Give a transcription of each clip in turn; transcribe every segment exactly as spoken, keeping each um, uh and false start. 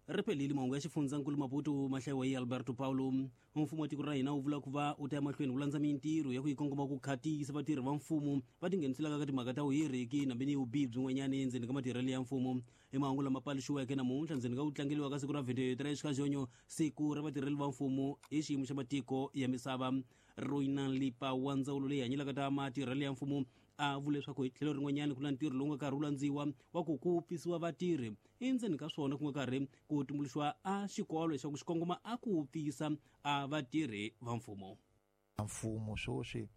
ripelile mahungu ya xifundzakulu Maputo mahlayiwa hi Alberto Paulo. Mfumo wa tiko ra hina wu vula ku va u ta ya mahlweni ku landza mintirho ya ku yi kongoma ku khatisa vatirhi va mfumo va tinghenisiselaka ka timhaka ta vuhiriki na vini vubihi byin'wanyani endzeni ka matirhelo ya mfumo. I mahungu lama paluxiweke namuntlha ndzeni ka ku tlangeliwa ka siku ra twenty-three xikazonyo siku ra vatirheli va mfumo hi xiyimo xa matiko ya misava. Roinan Lipa wa ndzawulo leyi hanyelaka ta matirhelo ya mfumo a vule leswaku hi tlhelo rin'wanyani ku na ntirho lowu nga karhi wu landziwa wa ku kupfisiwa vatirhi endzeni ka swona ku nga karhi ku tumbuluxiwa a xikolo xa ku xikongoma a ku pfisa a vatirhi va mfumo. Mfumo swoswi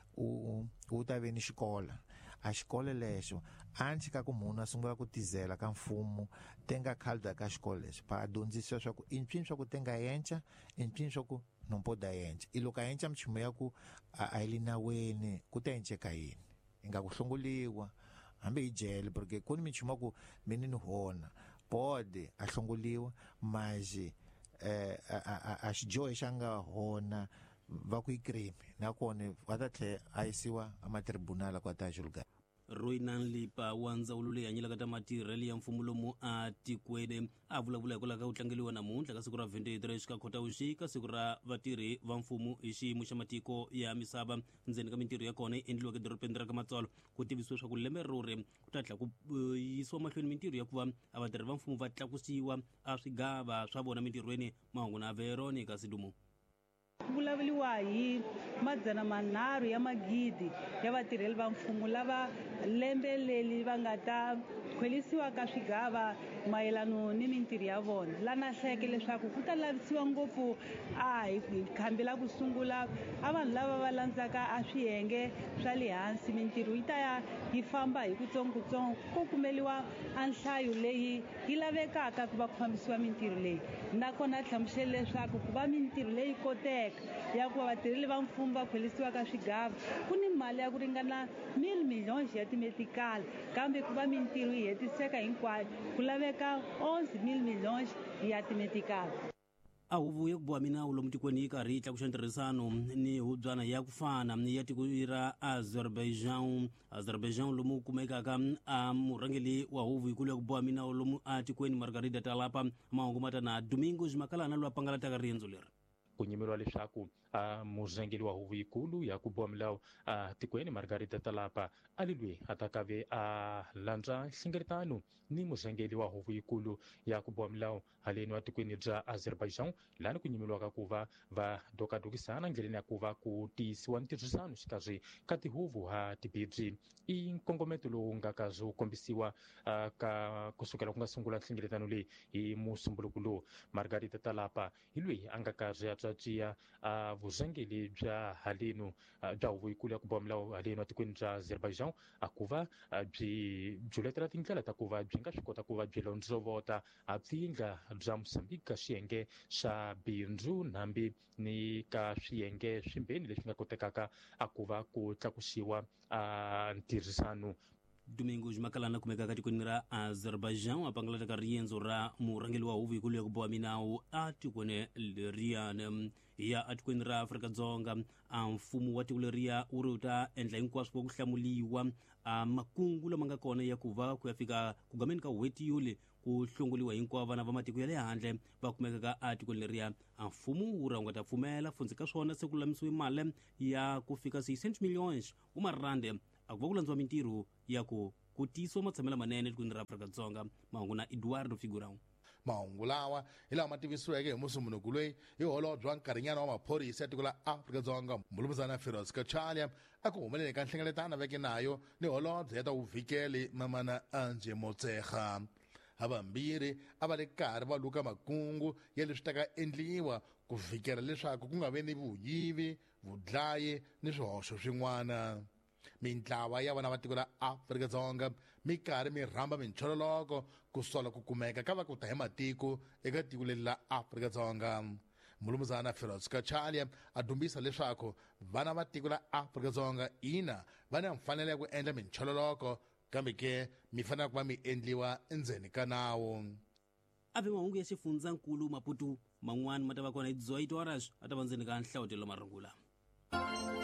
u u ta ve ni xikolo a xikolo lexo anchi ka ku munhu a sungula ku tizela ka mfumo tenga khalda ka xikolo lexo pa dyondzisiwa swa ku impini swa ku tenga yencha impini swa ku nompoda yencha iloka yencha mchumo ya ku a ilinaweni ku ta yencha ka yini inga kuhlonguliwa hambe ijele porque kuni michumo ku menini hona bode a hlonguliwa maji eh a xijoyi xanga hona va ku ikrimi nakone va ta tlhe a yisiwa amatribunala ku ta julga. Roinan Lipa wa ndzawulo leyi hanyelaka ta matirhelo ya mfumo lomu a tikweni a vulavula hikwalaho ka ku tlangeliwa namuntlha ka siku ra twenty-three xika khotavuxika siku ra vatirhi va mfumo hi xiyimo xa matiko ya misava ndzeni ka mintirho ya kona yi endliwaka edorobeni ra ka Matsolo ku tivisiwa swa ku lembe rori ku ta tlhela ku yisiwa mahlweni mintirho ya ku va a vatirhi va mfumo va tlakusiwa a swigava swa vona mintirhweni. Mahungu na Veronica Sidumo. Vulavuriwa hi madzana manharhu ya magidi ya vatirheli va mfumo lava lembe leli va nga ta khwelisiwa ka swigava mayelano ni mintirho ya vona. Lana hleke leswaku ku ta lavisiwa ngopfu a hi khambela ku sungula a vanhu lava va landzaka a swiyenge swa le hansi mintirho yi ta ya yi famba hi kutsongokutsongo ku kumeliwa a nhlayo leyi yi lavekaka ku va ku fambisiwa mintirho leyi. Nakona hlamusele leswaku ku va mintirho leyi koteka ya ku vatirheli va mfumo va khwelisiwa ka swigava ku ni mali ya ku ringana mil milhões ya timetikali kambe ku va mintirho yi hetiseka hinkwayo ku laveka onze mil milhões ya timetikali. A huvo ya ku boha minawu lomu tikweni yi karhi yi tlakuxa ntirhisano ni hubyana ya ku fana ya tiko ra Azerbaijan. Azerbaijan lomu kumekaka a murhangeli wa huvo yikulu ya ku boha minawu lomu a tikweni Margarida Talapa mahungu matana Domingos Makalana loyi a pangalataka riendzo leri. Ku nyimeriwa leswaku a murhangeli wa huvo yikulu ya ku boha milawu a tikweni Margarida Talapa ali lweyi a ta kave a landza nhlengeletano ni murhangeli wa huvo yikulu ya ku boha milawu haleni wa tikweni bya Azerbaijan lani ku nyimeriwaka ku va va dokadokisana ndleleni ya ku va ku tiyisiwa ntirhisano xikarhi ka tihuvo ha tibibyi. I nkongometo lowu nga kazi wu kombisiwa ka kusukela ku nga sungula nhlengeletano leyi hi musumbuluku lowu. Margarida Talapa hi lweyi a nga karhi a tswatsiya a vurhangeli bya haleno bya huvo yikulu ya ku boha milawu haleni wa tikweni bya Azerbaijan a ku va byi byoletela tindlela ta ku va byi nga swi kota ku va byi londzovota a pfindla bya Mozambique ka swiyenge swa bindzu nambi ni ka swiyenge swimbheni leswi nga kotekaka a ku va ku tlakusiwa a ntirhisano. Domingos Makalana kumeka ka tikweni ra Azerbaijan a pangalataka riendzo ra murhangeli wa huvo yikulu ya ku boha minawu a tikweni leriyani ya a tikweni ra Afrika-Dzonga. A mfumo wa tiko leriya wu ri wu ta endla hinkwaswo ku hlamuliwa a makungu lama nga kona ya ku va ku ya fika ku gameni ka hweti yule ku hlongoliwa hinkwavo vana va matiko ya le handle va kumekaka a tikweni leriya. A mfumo wu ra wu nga ta pfumela funzi ka swona se ku lulamisiwe mali ya ku fika seiscentos milhões wa marande a ku va ku landziwa mintirho ya ku ku tiyisiwa matshamelo manene tikweni ra Afrika-Dzonga. Mahungu na Eduardo Figurão. Mahungu lawa hi lawa ma tivisiweke hi musumbunuku loyi hi holobye wa nkarhinyana wa maphorisa ya tiko la Afrika-Dzonga Mbulumuzana Feroz Kachalia a ku humeleni ka nhlengeletano veke nayo ni holobye ya ta vuvhikeli Mamana Anje Motshekga. Havambirhi a va le karhi va luka makungu ya leswi ta ka endliwa ku vhikela leswaku ku nga vi ni vuyivi vudlayi ni swihoxo swin'wana. Mintlawa ya vana va tiko la Afrika-Dzonga mi karhi mi rhamba minchololoko ku sola ku kumeka ka va ku ta hi matiko eka tiko leri la Afrika-Dzonga. Mbulumuzana Feroz Kachalia a dumbisa leswaku vana va tiko la Afrika-Dzonga ina va na mfanelo ya ku endla minchololoko kambe ke mi fanele ku va mi endliwa endzeni ka nawu. A ve mahungu ya xifundzankulu Maputo man'wani ma ta va kona hi Zoe Toras a ta va ndzeni ka nhlawutelo marungula.